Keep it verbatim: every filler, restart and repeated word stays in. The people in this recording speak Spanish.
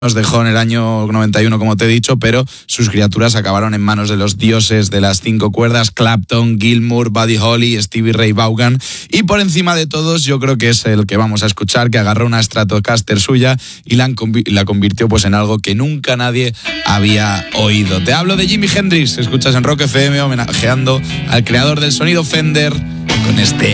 Nos dejó en el año noventa y uno, como te he dicho, pero sus criaturas acabaron en manos de los dioses de las cinco cuerdas, Clapton, Gilmour, Buddy Holly, Stevie Ray Vaughan, y por encima de todos yo creo que es el que vamos a escuchar, que agarró una Stratocaster suya y la, la convirtió pues en algo que nunca nadie había oído. Te hablo de Jimi Hendrix, escuchas en Rock F M homenajeando al creador del sonido Fender con este